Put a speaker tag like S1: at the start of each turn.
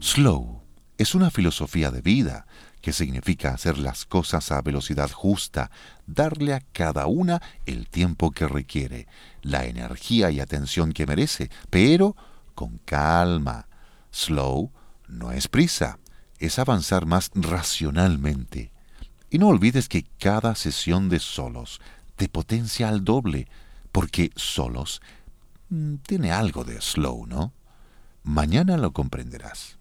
S1: Slow es una filosofía de vida que significa hacer las cosas a velocidad justa, darle a cada una el tiempo que requiere, la energía y atención que merece, pero con calma. Slow no es prisa, es avanzar más racionalmente. Y no olvides que cada sesión de solos te potencia al doble, porque solos tiene algo de slow, ¿no? Mañana lo comprenderás.